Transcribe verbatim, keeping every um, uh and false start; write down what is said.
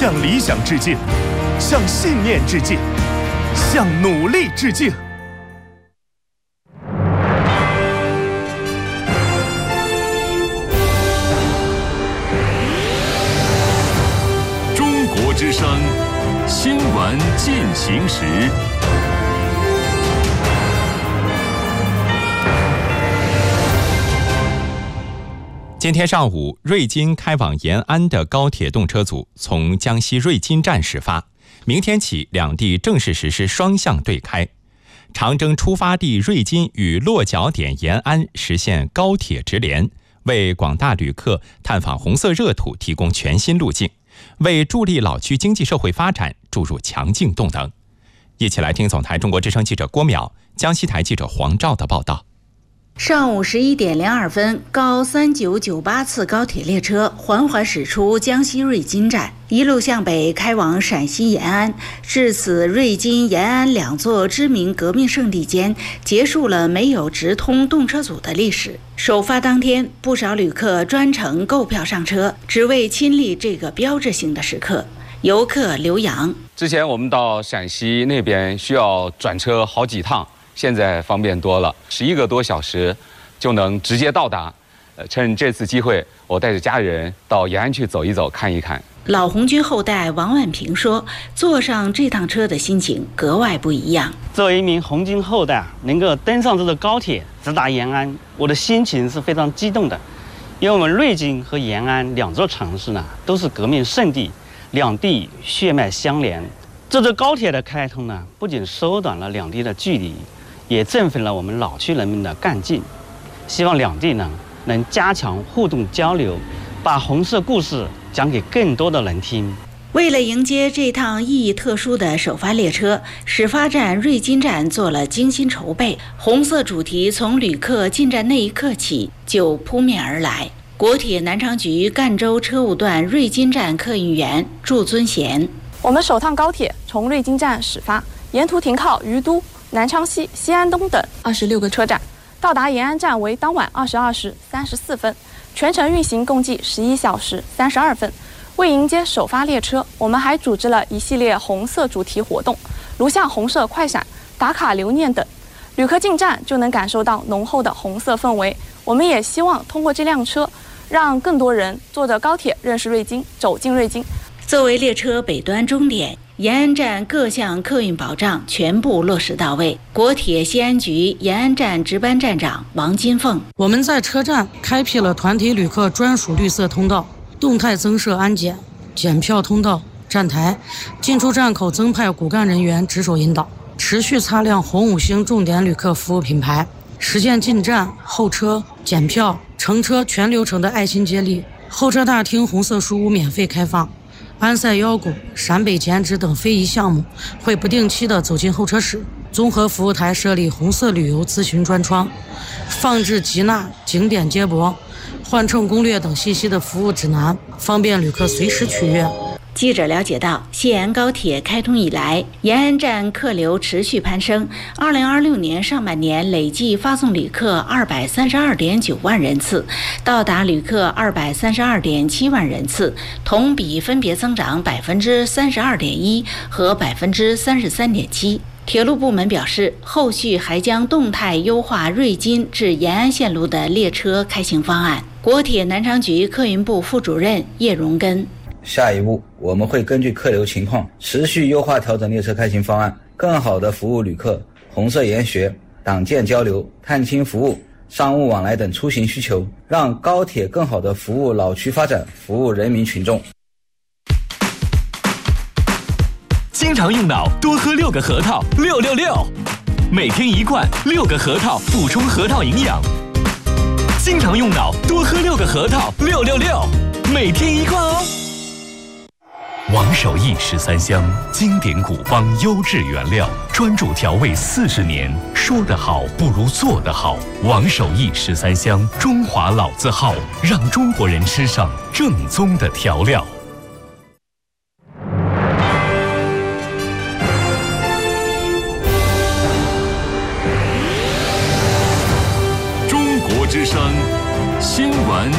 向理想致敬，向信念致敬，向努力致敬。 中国之声新闻进行时。 今天上午，瑞金开往延安的高铁动车组从江西瑞金站始发，明天起两地正式实施双向对开。长征出发地瑞金与落脚点延安实现高铁直连，为广大旅客探访红色热土提供全新路径，为助力老区经济社会发展注入强劲动能。一起来听总台中国之声记者郭淼、江西台记者黄照的报道。 上午十一点零二分，高三九九八次高铁列车缓缓驶出江西瑞金站，一路向北开往陕西延安。至此，瑞金、延安两座知名革命圣地间结束了没有直通动车组的历史。首发当天，不少旅客专程购票上车，只为亲历这个标志性的时刻。游客刘洋： 之前我们到陕西那边需要转车好几趟。现在方便多了，十一个多小时就能直接到达。呃，趁这次机会，我带着家人到延安去走一走、看一看。 老红军后代王万平说：“坐上这趟车的心情格外不一样。 作为一名红军后代，能够登上这个高铁直达延安，我的心情是非常激动的。因为我们瑞金和延安两座城市呢，都是革命圣地，两地血脉相连。这座高铁的开通呢，不仅缩短了两地的距离，也振奋了我们老区人民的干劲，希望两地呢能加强互动交流，把红色故事讲给更多的人听。 为了迎接这趟意义特殊的首发列车，始发站瑞金站做了精心筹备，红色主题从旅客进站那一刻起就扑面而来。国铁南昌局赣州车务段瑞金站客运员祝尊贤： 我们首趟高铁从瑞金站始发，沿途停靠于都、南昌西、西安东等二十六个车站，到达延安站为当晚二十二时三十四分，全程运行共计十一小时三十二分。为迎接首发列车，我们还组织了一系列红色主题活动，如像红色快闪、打卡留念等。旅客进站就能感受到浓厚的红色氛围。我们也希望通过这辆车，让更多人坐着高铁认识瑞金，走进瑞金。 作为列车北端终点，延安站各项客运保障全部落实到位。国铁西安局延安站值班站长王金凤： 我们在车站开辟了团体旅客专属绿色通道，动态增设安检、检票通道、站台，进出站口增派骨干人员值守引导，持续擦亮红五星重点旅客服务品牌，实现进站、候车、检票、乘车全流程的爱心接力。候车大厅红色书屋免费开放。安塞腰鼓、陕北剪纸等非遗项目会不定期地走进候车室，综合服务台设立红色旅游咨询专窗，放置吉纳、景点接驳、换乘攻略等信息的服务指南，方便旅客随时取阅。 记者了解到，西延高铁开通以来，延安站客流持续攀升。二零二六年上半年累计发送旅客二百三十二点九万人次，到达旅客二百三十二点七万人次，同比分别增长百分之三十二点一和百分之三十三点七。铁路部门表示，后续还将动态优化瑞金至延安线路的列车开行方案。国铁南昌局客运部副主任叶荣根： 下一步，我们会根据客流情况持续优化调整列车开行方案，更好地服务旅客红色研学、党建交流、探亲服务、商务往来等出行需求，让高铁更好地服务老区发展，服务人民群众。 经常用脑，多喝六个核桃，六六六，每天一罐，六个核桃补充核桃营养。经常用脑，多喝六个核桃，六六六，每天一罐哦。王守义十三香，经典古方优质原料，专注调味四十年，说得好不如做得好。王守义十三香，中华老字号，让中国人吃上正宗的调料。